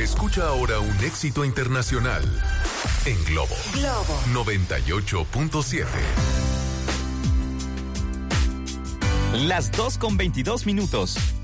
Escucha ahora un éxito internacional en Globo 98.7. Las 2:22.